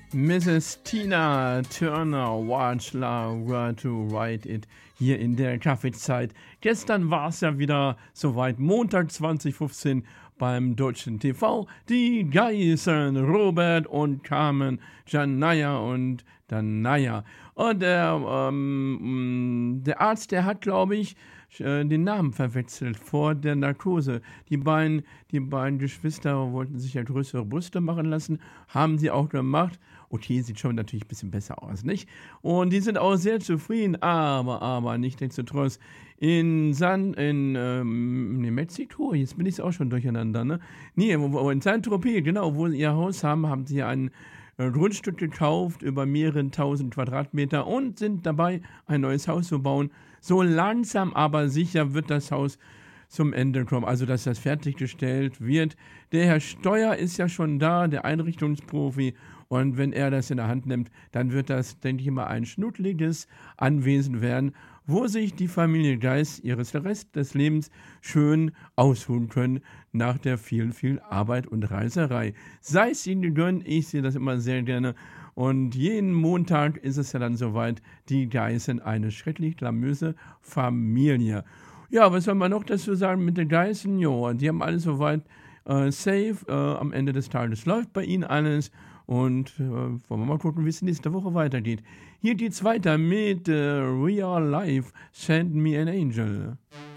Mrs. Tina Turner, Watch La Where to Write It, hier in der Kaffeezeit. Gestern war es ja wieder soweit, Montag 2015 beim Deutschen TV. Die Geißen, Robert und Carmen, Janaya und Danaya. Und der Arzt, der hat, glaube ich, den Namen verwechselt vor der Narkose. Die beiden Geschwister wollten sich ja größere Brüste machen lassen, haben sie auch gemacht. Okay, sieht schon natürlich ein bisschen besser aus, nicht? Und die sind auch sehr zufrieden, aber nichtsdestotrotz in Mexiko, jetzt bin ich auch schon durcheinander, ne? Nee, in Saint-Tropez, genau, wo sie ihr Haus haben, haben sie ein Grundstück gekauft über mehrere tausend Quadratmeter und sind dabei, ein neues Haus zu bauen. So langsam, aber sicher wird das Haus zum Ende kommen, also dass das fertiggestellt wird. Der Herr Steuer ist ja schon da, der Einrichtungsprofi, und wenn er das in der Hand nimmt, dann wird das, denke ich mal, ein schnuckliges Anwesen werden, wo sich die Familie Geist ihres Rest des Lebens schön ausruhen können nach der viel Arbeit und Reiserei. Sei es ihnen gegönnt, ich sehe das immer sehr gerne. Und jeden Montag ist es ja dann soweit, die Geißen, eine schrecklich glamouröse Familie. Ja, was soll man noch dazu sagen mit den Geißen? Jo, die haben alles soweit safe. Am Ende des Tages läuft bei ihnen alles. Und wollen wir mal gucken, wie es nächste Woche weitergeht. Hier geht's weiter mit Real Life, Send Me an Angel.